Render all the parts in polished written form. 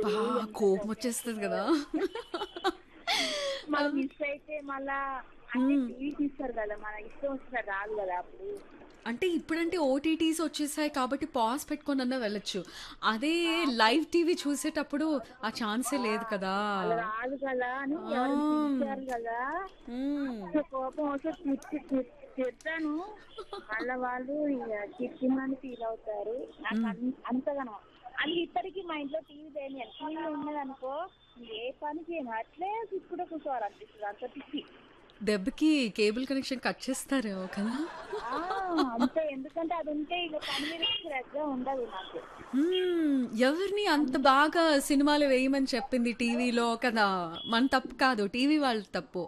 అబ్బా! కోపం వచ్చేస్తది కదా! మనం ఆహ్, మిస్ అయితే మళ్ళా అంటే హ్మ్. టీవీ తీస్తారు కదా! మన ఇష్టం వచ్చినట్టు రాదు కదా అప్పుడు. అంటే ఇప్పుడంటే ఓటీటీస్ వచ్చేసాయి కాబట్టి పాజ్ పెట్టుకొనన్నా వెళ్ళొచ్చు. అదే అప్పుడు లైవ్ టీవీ చూసేటప్పుడు ఆ ఛాన్సే ఆ! లేదు కదా! అలా రాదు కదా అని ఎవరైనా ఆ! పిలిచారు కదా! హ్మ్. అప్పుడు కోపం వస్తే తిడతాను. మళ్ళా వాళ్ళు ఇగ తిట్టిందని ఫీల్ అవుతారు. నాకు హ్మ్. అంతగనం అది ఇప్పటికి మా ఇంట్లో టీవీ లేనియను. టీవీ ఉన్నదనుకో ఏ పని చేయను. అట్లే కూడా కూర్చోవాలనిపిస్తది అంత పిచ్చి. దెబ్బకి కేబుల్ కనెక్షన్ కట్ చేస్తారేమో కదా! ఆ! అంతే. ఎందుకంటే అది ఉంటే ఇగ పని మీద శ్రద్ధ ఉండదు నాకు. ఎవరిని అంత అందుకే బాగా సినిమాలు వేయమని చెప్పింది టీవీలో కదా! మన తప్పు కాదు. టీవీ వాళ్ళ తప్పు.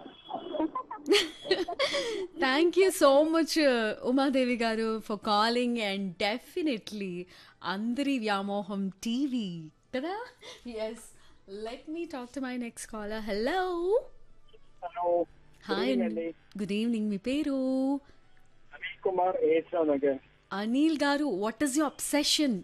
ఏం తప్పు thank you so much Umadevi గారు ఫర్ కాలింగ్ అండ్ డెఫినెట్లీ అందరి వ్యామోహం టీవీ కదా. Yes, let me talk to my next caller. Hello. Hello, good hi evening అండి. అండి. Good evening. మీ పేరు? అనిల్ కుమార్ ఏస్రావు నగర్. అనిల్ గారు, what is your obsession?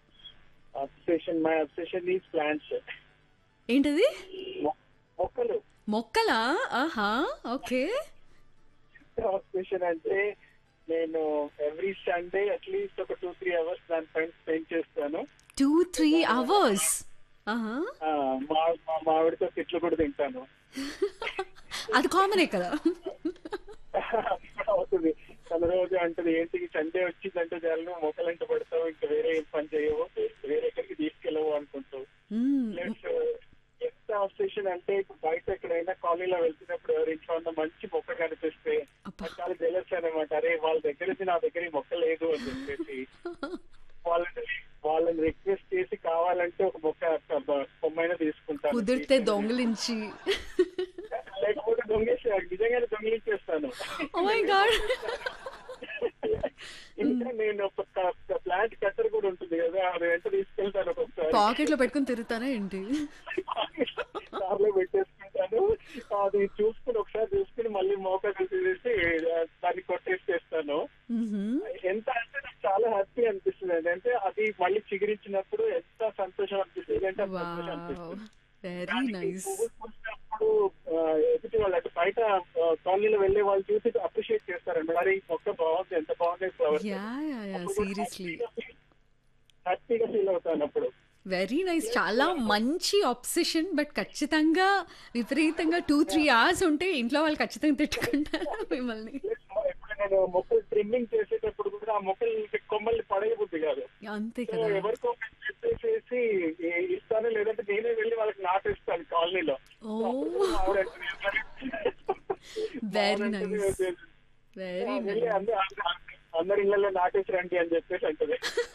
My obsession is plants. ఏంటది? మొక్కలు. మొక్కలా? ఆహా, ఓకే. అబ్సెషన్ అంటే నేను ఎవ్రీ సండే అట్లీస్ట్ ఒక 2-3 hours దానిపైన స్పెండ్ చేస్తాను. 2-3 దానివల్ల అవర్స్? ఆహా. మా మావిడితో తిట్లు కూడా తింటాను. అది కామనే కదా. అది కూడా అవుతుంది. తన రోజు అంటది, ఏంటి సండే వచ్చిందంటే చాలు మొక్కలంట పడతావు, ఇంకా వేరే ఏం పని చేయవు, వేరే ఎక్కడికి తీసుకెళ్ళవు అనుకుంటావు. మ్మ్. ప్లస్ ఎంత అబ్సెషన్ అంటే ఇప్పుడు బయట ఎక్కడైనా కాలనీలో వెళ్తున్నప్పుడు ఎవరి ఇంట్లో ఉన్న మంచి మొక్క కనిపిస్తే అబ్బా. నాకు చాలా జెలస్ అనమాట. అరే వాళ్ళ దగ్గర నుంచి నా దగ్గర ఈ మొక్క లేదు అని చెప్పేసి వాళ్ళని వాళ్ళని రిక్వెస్ట్ చేసి కావాలంటే ఒక కొమ్మైనా తీసుకుంటాను, కుదిరితే తీసుకెళ్ళి దొంగలించి. లేకపోతే నిజంగానే దొంగిలించేస్తాను. ఓ మై నేను గాడ్. కొట్టేస్తాను. ఇంకా నేను ఒక ప్లాంట్ కట్టర్ కూడా ఉంటుంది కదా, అది వెంట తీసుకెళ్తాను ఒక్కొక్కసారి. పాకెట్లో పెట్టుకుని తిరుగుతారా ఏంటి? కార్లో పెట్టేసుకుంటాను. అది చూసుకుని ఒకసారి చూసుకుని మళ్ళీ మోకాలు తీసేసి దాన్ని కొట్టేసేస్తాను. మ్మ్హ్మ్. ఎంత అంటే నాకు చాలా హ్యాపీ అనిపిస్తుంది. అంటే అది మళ్ళీ చిగురించినప్పుడు ఎంత సంతోషం అనిపిస్తుంది అంటే అంత సంతోషం వావ్, అనిపిస్తుంది. వెరీ దానికి నైస్. పువ్వులు పూసినప్పుడు ఎదుటి వాళ్ళు అంటే బయట కాలనీలో వెళ్ళే వాళ్ళు చూసి అప్రిషియేట్ చేస్తారండి. మరి ఈ మొక్క బాగుంది, ఎంత బాగుంది ఫ్లవర్స్ యా అని. యా యా, అప్పుడు కూడా సీరియస్లీ హ్యాపీగా ఫీల్ అవుతాను అప్పుడు. Very nice. ప్లస్ చాలా మంచి ఆబ్సెషన్. బట్ ఖచ్చితంగా విపరీతంగా 2-3 అవర్స్ ఉంటే ఇంట్లో వాళ్ళు ఖచ్చితంగా తిట్టుకుంటారు మిమ్మల్ని. ఇప్పుడు నేను మొక్కలు ట్రిమ్మింగ్ చేసేటప్పుడు కూడా ఆ మొక్కలు కొమ్మల్ని పడేయబుద్ది కాదు. అంతే సో కదా. ఎవరికో ఒకరికి చెప్పేసేసి ఇస్తాను, లేదంటే నేనే వెళ్ళి వాళ్ళకి నాటేస్తాను కాలనీలో. ఓ, సో అప్పుడు కూడా మా ఆవిడ అంటుంది, వెరీ నైస్. వెరీ వెళ్ళి నైస్. అందరి ఇళ్లలో నాటేసి రండి అని చెప్పేసి అంటది.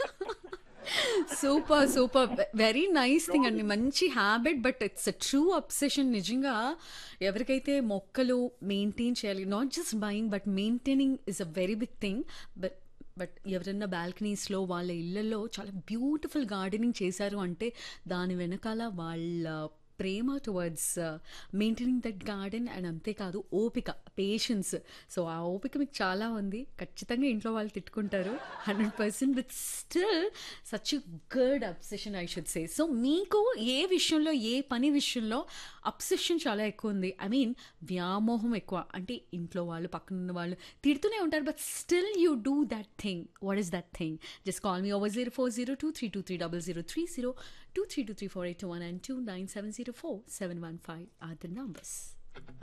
Super super. Very nice thing అండి. మంచి habit. But it's a true obsession. నిజంగా ఎవరికైతే మొక్కలు మెయింటైన్ చేయాలి, not just buying but maintaining is a very big thing. But but ఎవరన్నా బాల్కనీస్లో వాళ్ళ ఇళ్ళల్లో చాలా బ్యూటిఫుల్ గార్డెనింగ్ చేశారు అంటే దాని వెనకాల వాళ్ళ ప్రేమ towards maintaining that garden. And అంతేకాదు ఓపిక, పేషెన్స్. సో ఆ ఓపిక మీకు చాలా ఉంది. ఖచ్చితంగా ఇంట్లో వాళ్ళు తిట్టుకుంటారు 100%. But still such good obsession I should say. So మీకు ఏ విషయంలో, ఏ పని విషయంలో అబ్సెషన్ చాలా ఎక్కువ ఉంది? ఐ మీన్ వ్యామోహం ఎక్కువ అంటే ఇంట్లో వాళ్ళు, పక్కన ఉన్న వాళ్ళు తిడుతూనే ఉంటారు, but still you do that thing. What is that thing? Just call me over 040232300030, 23234821 and 29704 715 are the numbers.